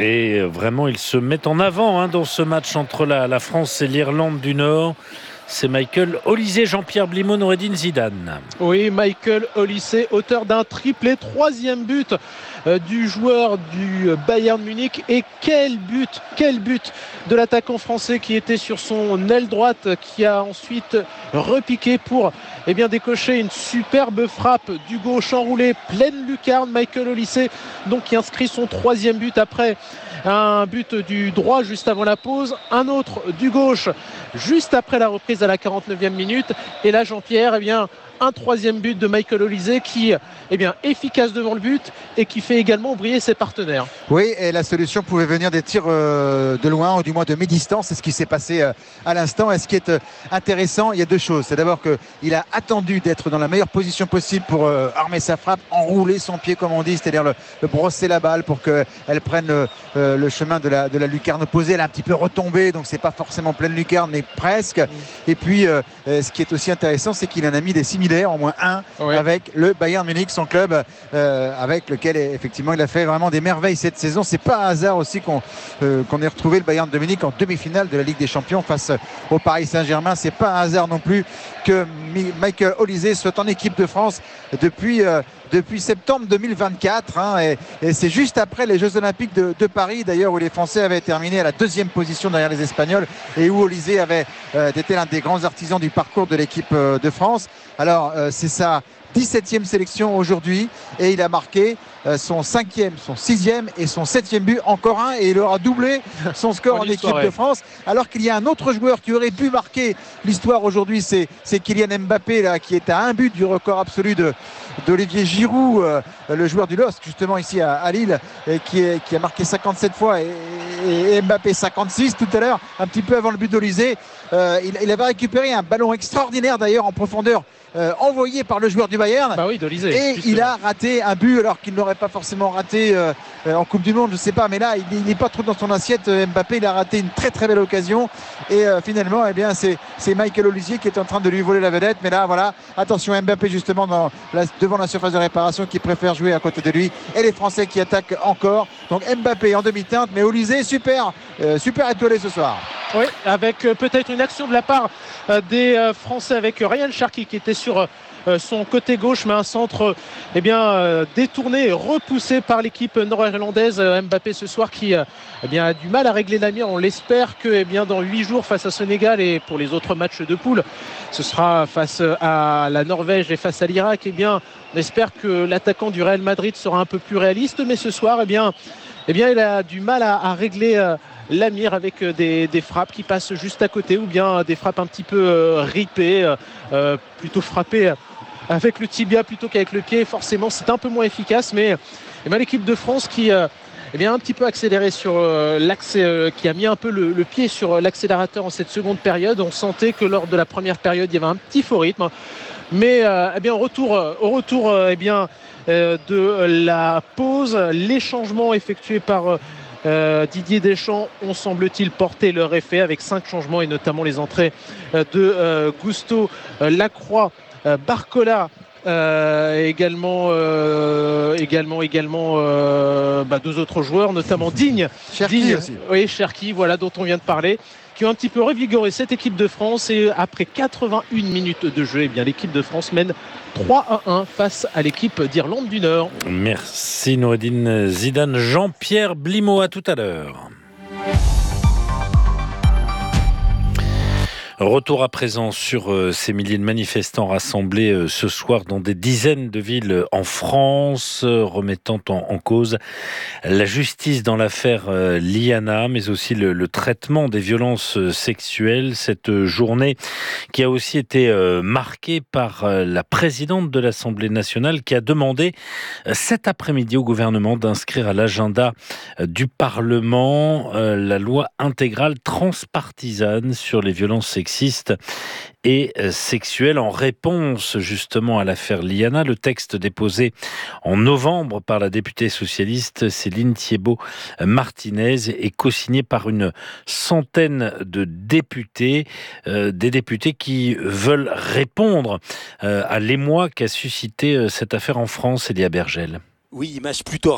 Et vraiment, ils se mettent en avant dans ce match entre la France et l'Irlande du Nord. C'est Michael Olise, Jean-Pierre Blimaud, Noureddine Zidane. Oui, Michael Olise, auteur d'un triplé, 3e but du joueur du Bayern Munich. Et quel but de l'attaquant français qui était sur son aile droite, qui a ensuite repiqué pour décocher une superbe frappe du gauche enroulé, pleine lucarne. Michael Olise, donc, qui inscrit son 3e but après un but du droit juste avant la pause, un autre du gauche juste après la reprise à la 49e minute. Et là, Jean-Pierre, un 3e but de Michael Olise qui efficace devant le but et qui fait également briller ses partenaires. Oui, et la solution pouvait venir des tirs de loin, ou du moins de mi-distance. C'est ce qui s'est passé à l'instant. Et ce qui est intéressant, il y a deux choses. C'est d'abord qu'il a attendu d'être dans la meilleure position possible pour armer sa frappe, enrouler son pied comme on dit, c'est-à-dire le brosser la balle pour qu'elle prenne le chemin de la lucarne opposée. Elle a un petit peu retombé, donc c'est pas forcément pleine lucarne, mais presque. Et puis ce qui est aussi intéressant, c'est qu'il en a mis des similaires, au moins un, avec le Bayern Munich, son club, avec lequel effectivement il a fait vraiment des merveilles cette saison. C'est pas un hasard aussi qu'on ait retrouvé le Bayern de Munich en demi-finale de la Ligue des Champions face au Paris Saint-Germain. C'est pas un hasard non plus que Michael Olise soit en équipe de France depuis septembre 2024 et c'est juste après les Jeux Olympiques de Paris d'ailleurs, où les Français avaient terminé à la 2e position derrière les Espagnols et où Olise avait été l'un des grands artisans du parcours de l'équipe de France. Alors c'est sa 17e sélection aujourd'hui et il a marqué son 5e, son 6e et son 7e but, encore un, et il aura doublé son score en équipe de France, alors qu'il y a un autre joueur qui aurait pu marquer l'histoire aujourd'hui, c'est Kylian Mbappé là, qui est à un but du record absolu d'Olivier Giroud, le joueur du LOSC justement ici à Lille, qui a marqué 57 fois et Mbappé 56 tout à l'heure, un petit peu avant le but d'Olise. Il avait récupéré un ballon extraordinaire d'ailleurs en profondeur, envoyé par le joueur du Bayern, d'Olise, et il a raté un but alors qu'il n'aurait pas forcément raté en Coupe du Monde, je sais pas, mais là il n'est pas trop dans son assiette. Mbappé, il a raté une très très belle occasion et finalement c'est Michael Olise qui est en train de lui voler la vedette. Mais là voilà, attention, Mbappé justement devant la surface de réparation, qui préfère jouer à côté de lui, et les Français qui attaquent encore. Donc Mbappé en demi-teinte, mais Olise super étoilé ce soir. Oui, avec peut-être une action de la part des Français avec Ryan Cherki qui était sur son côté gauche, mais un centre détourné et repoussé par l'équipe nord-irlandaise. Mbappé ce soir qui a du mal à régler la mire. On l'espère que dans 8 jours face à Sénégal, et pour les autres matchs de poule, ce sera face à la Norvège et face à l'Irak, on espère que l'attaquant du Real Madrid sera un peu plus réaliste. Mais ce soir, il a du mal à régler la mire avec des frappes qui passent juste à côté, ou bien des frappes un petit peu ripées, plutôt frappées avec le tibia plutôt qu'avec le pied. Forcément, c'est un peu moins efficace, mais l'équipe de France qui a un petit peu accéléré sur l'axe, qui a mis un peu le pied sur l'accélérateur en cette seconde période. On sentait que lors de la première période, il y avait un petit faux rythme. Mais au retour de la pause, les changements effectués par Didier Deschamps ont, semble-t-il, porté leur effet, avec 5 changements, et notamment les entrées de Gusto, Lacroix, Barcola, également 2 autres joueurs, notamment Cherki aussi. Oui, Cherki, voilà, dont on vient de parler, qui ont un petit peu revigoré cette équipe de France. Et après 81 minutes de jeu, l'équipe de France mène 3-1 face à l'équipe d'Irlande du Nord. Merci Noureddine Zidane. Jean-Pierre Blimaud, à tout à l'heure. Retour à présent sur ces milliers de manifestants rassemblés ce soir dans des dizaines de villes en France, remettant en cause la justice dans l'affaire Liana, mais aussi le traitement des violences sexuelles. Cette journée qui a aussi été marquée par la présidente de l'Assemblée nationale, qui a demandé cet après-midi au gouvernement d'inscrire à l'agenda du Parlement la loi intégrale transpartisane sur les violences sexistes et sexuelle, en réponse justement à l'affaire Liana. Le texte déposé en novembre par la députée socialiste Céline Thiébaut-Martinez est co-signé par une centaine de députés, des députés qui veulent répondre à l'émoi qu'a suscité cette affaire en France. Elia Bergel. Oui, image plutôt